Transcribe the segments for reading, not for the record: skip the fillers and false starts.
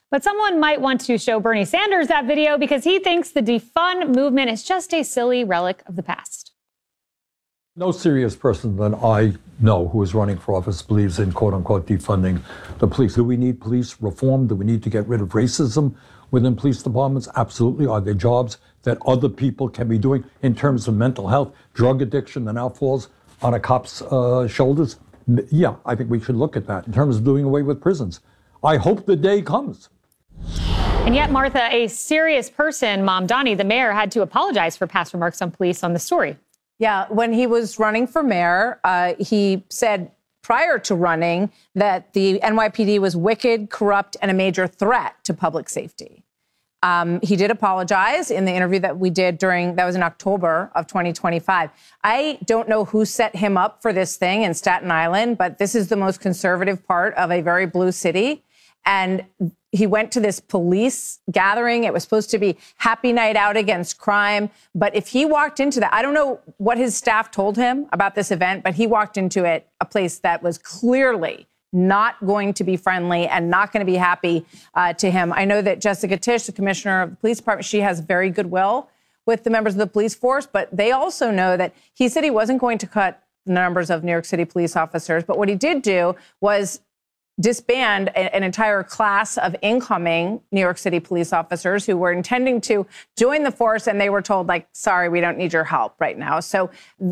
But someone might want to show Bernie Sanders that video because he thinks the defund movement is just a silly relic of the past. No serious person that I know who is running for office believes in, quote unquote, defunding the police. Do we need police reform? Do we need to get rid of racism within police departments? Absolutely. Are there jobs that other people can be doing in terms of mental health, drug addiction that now falls on a cop's shoulders? Yeah, I think we should look at that in terms of doing away with prisons. I hope the day comes. And yet, Martha, a serious person, Mamdani, the mayor, had to apologize for past remarks on police on the story. Yeah, when he was running for mayor, he said prior to running that the NYPD was wicked, corrupt, and a major threat to public safety. He did apologize in the interview that we did that was in October of 2025. I don't know who set him up for this thing in Staten Island, but this is the most conservative part of a very blue city. And he went to this police gathering. It was supposed to be happy night out against crime. But if he walked into that, I don't know what his staff told him about this event, but he walked into it, a place that was clearly not going to be friendly and not going to be happy to him. I know that Jessica Tisch, the commissioner of the police department, she has very goodwill with the members of the police force, but they also know that he said he wasn't going to cut the numbers of New York City police officers. But what he did do was disband an entire class of incoming New York City police officers who were intending to join the force, and they were told, like, sorry, we don't need your help right now. So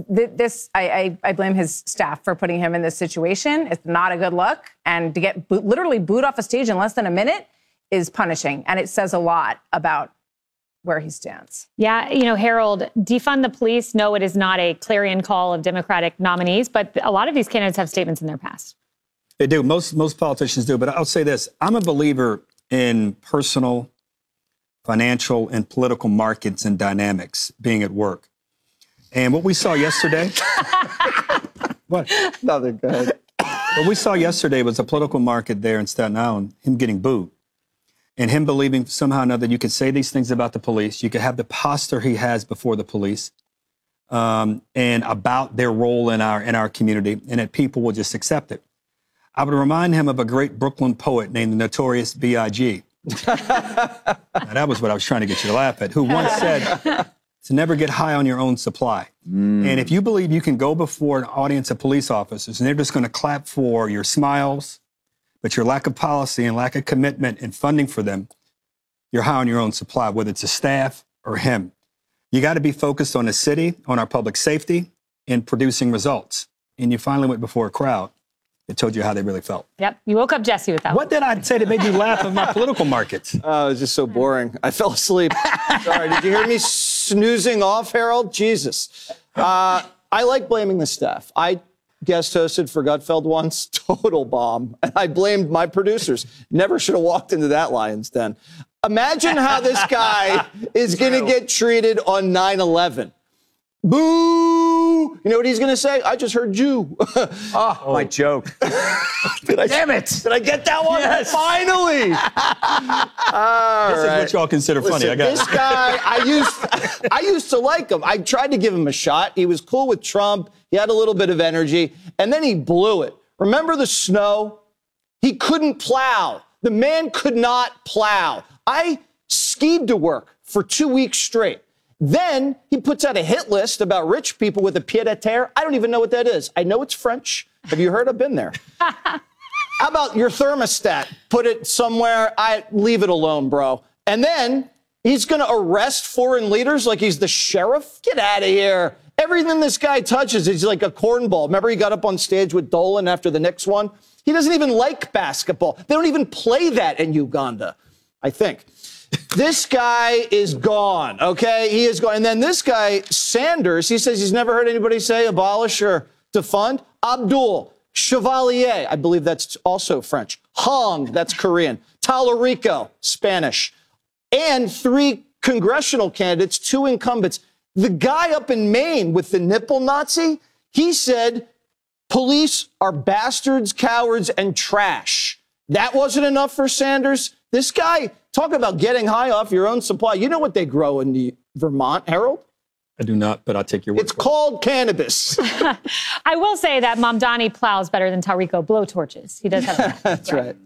I blame his staff for putting him in this situation. It's not a good look. And to get literally booed off a stage in less than a minute is punishing. And it says a lot about where he stands. Yeah, Harold, defund the police. No, it is not a clarion call of Democratic nominees, but a lot of these candidates have statements in their past. They do. Most politicians do. But I'll say this. I'm a believer in personal, financial, and political markets and dynamics being at work. And what we saw yesterday... What? Nothing, go ahead. What we saw yesterday was a political market there in Staten Island, him getting booed, and him believing somehow or another you could say these things about the police, you could have the posture he has before the police, and about their role in our community, and that people will just accept it. I would remind him of a great Brooklyn poet named the Notorious B.I.G. Now, that was what I was trying to get you to laugh at, who once said to never get high on your own supply. And if you believe you can go before an audience of police officers and they're just going to clap for your smiles, but your lack of policy and lack of commitment and funding for them, you're high on your own supply, whether it's a staff or him. You got to be focused on the city, on our public safety, and producing results. And you finally went before a crowd. It told you how they really felt. Yep. You woke up Jesse with that. What did I say that made you laugh at my political markets? Oh, it was just so boring. I fell asleep. Sorry, did you hear me snoozing off, Harold? Jesus. I like blaming the staff. I guest hosted for Gutfeld once, total bomb. And I blamed my producers. Never should have walked into that Lion's Den. Imagine how this guy is going to get treated on 9/11. Boo! You know what he's going to say? I just heard Jew. My joke. Damn it! Did I get that one? Yes. Finally! This is what y'all consider funny. Listen, I got this guy, I used to like him. I tried to give him a shot. He was cool with Trump. He had a little bit of energy. And then he blew it. Remember the snow? He couldn't plow. The man could not plow. I skied to work for 2 weeks straight. Then he puts out a hit list about rich people with a pied-à-terre. I don't even know what that is. I know it's French. Have you heard? I've been there. How about your thermostat? Put it somewhere. Leave it alone, bro. And then he's going to arrest foreign leaders like he's the sheriff? Get out of here. Everything this guy touches is like a cornball. Remember he got up on stage with Dolan after the Knicks won? He doesn't even like basketball. They don't even play that in Uganda, I think. This guy is gone, okay? He is gone. And then this guy, Sanders, he says he's never heard anybody say abolish or defund. Abdul, Chevalier, I believe that's also French. Hong, that's Korean. Talarico, Spanish. And 3 congressional candidates, 2 incumbents. The guy up in Maine with the nipple Nazi, he said police are bastards, cowards, and trash. That wasn't enough for Sanders. This guy, talk about getting high off your own supply. You know what they grow in Vermont, Harold? I do not, but I'll take your word. It's called cannabis. I will say that Mamdani plows better than Talarico blowtorches. He does have that. That's right.